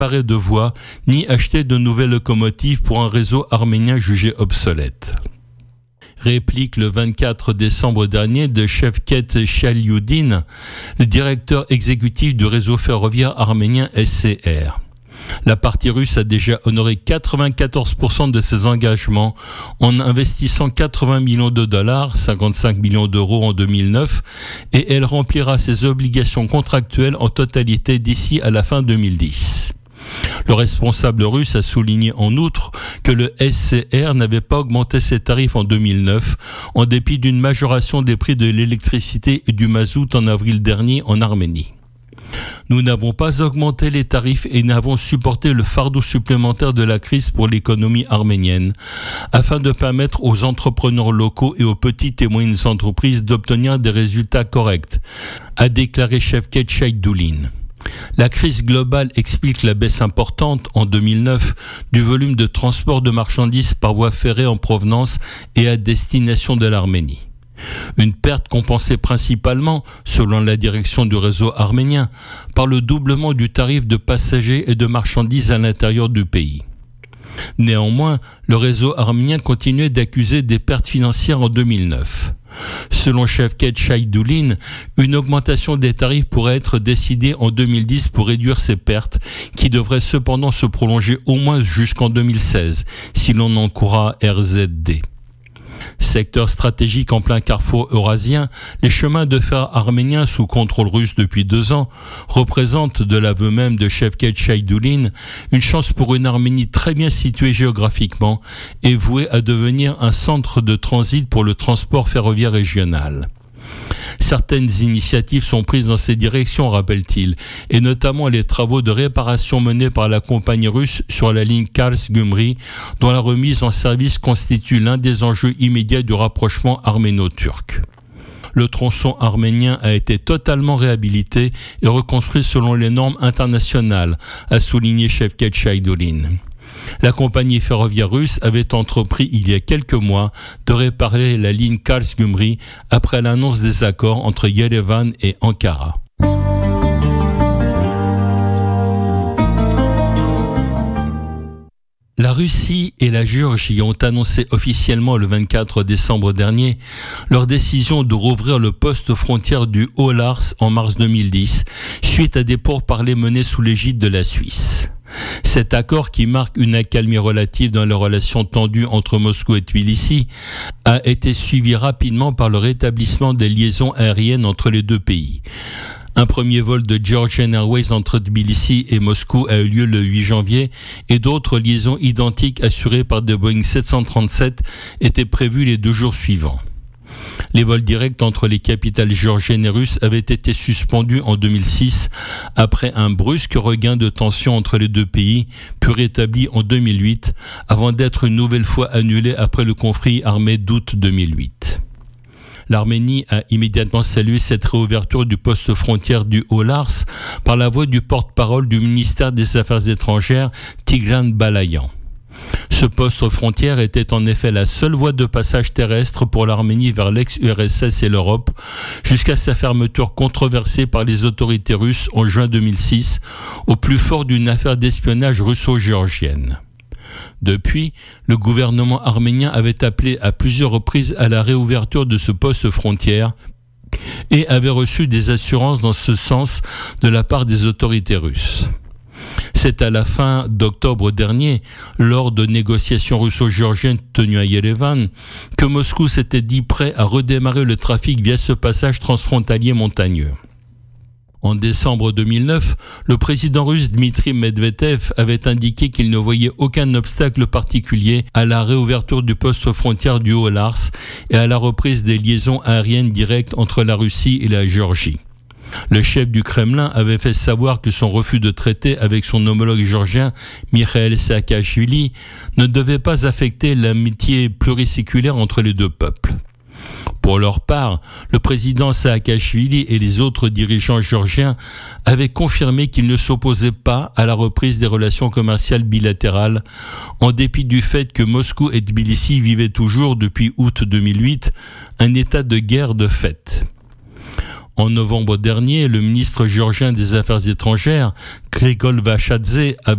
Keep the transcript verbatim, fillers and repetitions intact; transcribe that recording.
séparer de voies, ni acheter de nouvelles locomotives pour un réseau arménien jugé obsolète. Réplique le vingt-quatre décembre dernier de Shavket Chalyudin, le directeur exécutif du réseau ferroviaire arménien S C R. La partie russe a déjà honoré quatre-vingt-quatorze pour cent de ses engagements en investissant quatre-vingts millions de dollars, cinquante-cinq millions d'euros en deux mille neuf, et elle remplira ses obligations contractuelles en totalité d'ici à la fin deux mille dix. Le responsable russe a souligné en outre que le S C R n'avait pas augmenté ses tarifs en deux mille neuf, en dépit d'une majoration des prix de l'électricité et du mazout en avril dernier en Arménie. Nous n'avons pas augmenté les tarifs et n'avons supporté le fardeau supplémentaire de la crise pour l'économie arménienne, afin de permettre aux entrepreneurs locaux et aux petites et moyennes entreprises d'obtenir des résultats corrects, a déclaré Shavket Chalyudin. La crise globale explique la baisse importante en deux mille neuf du volume de transport de marchandises par voie ferrée en provenance et à destination de l'Arménie. Une perte compensée principalement, selon la direction du réseau arménien, par le doublement du tarif de passagers et de marchandises à l'intérieur du pays. Néanmoins, le réseau arménien continuait d'accuser des pertes financières en deux mille neuf. Selon Shavket Chalyudin, une augmentation des tarifs pourrait être décidée en deux mille dix pour réduire ces pertes, qui devraient cependant se prolonger au moins jusqu'en deux mille seize, si l'on en croit R Z D. Secteur stratégique en plein carrefour eurasien, les chemins de fer arméniens sous contrôle russe depuis deux ans représentent, de l'aveu même de Shavket Chalyudin, une chance pour une Arménie très bien située géographiquement et vouée à devenir un centre de transit pour le transport ferroviaire régional. Certaines initiatives sont prises dans ces directions, rappelle-t-il, et notamment les travaux de réparation menés par la compagnie russe sur la ligne Kars-Gümri, dont la remise en service constitue l'un des enjeux immédiats du rapprochement arméno-turc. Le tronçon arménien a été totalement réhabilité et reconstruit selon les normes internationales, a souligné Shavket Chalyudin. La compagnie ferroviaire russe avait entrepris il y a quelques mois de réparer la ligne Kars-Gümri après l'annonce des accords entre Yerevan et Ankara. La Russie et la Géorgie ont annoncé officiellement le vingt-quatre décembre dernier leur décision de rouvrir le poste frontière du Haut-Lars en mars deux mille dix, suite à des pourparlers menés sous l'égide de la Suisse. Cet accord, qui marque une accalmie relative dans les relations tendues entre Moscou et Tbilissi, a été suivi rapidement par le rétablissement des liaisons aériennes entre les deux pays. Un premier vol de Georgian Airways entre Tbilissi et Moscou a eu lieu le huit janvier et d'autres liaisons identiques assurées par des Boeing sept cent trente-sept étaient prévues les deux jours suivants. Les vols directs entre les capitales géorgiennes et russes avaient été suspendus en deux mille six après un brusque regain de tension entre les deux pays, puis rétabli en deux mille huit avant d'être une nouvelle fois annulé après le conflit armé d'août deux mille huit. L'Arménie a immédiatement salué cette réouverture du poste frontière du Haut-Lars par la voix du porte-parole du ministère des Affaires étrangères, Tigran Balayan. Ce poste frontière était en effet la seule voie de passage terrestre pour l'Arménie vers l'ex-U R S S et l'Europe, jusqu'à sa fermeture controversée par les autorités russes en juin deux mille six, au plus fort d'une affaire d'espionnage russo-géorgienne. Depuis, le gouvernement arménien avait appelé à plusieurs reprises à la réouverture de ce poste frontière et avait reçu des assurances dans ce sens de la part des autorités russes. C'est à la fin d'octobre dernier, lors de négociations russo-géorgiennes tenues à Yerevan, que Moscou s'était dit prêt à redémarrer le trafic via ce passage transfrontalier montagneux. En décembre deux mille neuf, le président russe Dmitri Medvedev avait indiqué qu'il ne voyait aucun obstacle particulier à la réouverture du poste frontière du Haut-Lars et à la reprise des liaisons aériennes directes entre la Russie et la Géorgie. Le chef du Kremlin avait fait savoir que son refus de traiter avec son homologue géorgien, Mikhail Saakashvili, ne devait pas affecter l'amitié pluriséculaire entre les deux peuples. Pour leur part, le président Saakashvili et les autres dirigeants géorgiens avaient confirmé qu'ils ne s'opposaient pas à la reprise des relations commerciales bilatérales, en dépit du fait que Moscou et Tbilissi vivaient toujours, depuis août deux mille huit, un état de guerre de fait. En novembre dernier, le ministre géorgien des Affaires étrangères, Grigol Vachadze, avait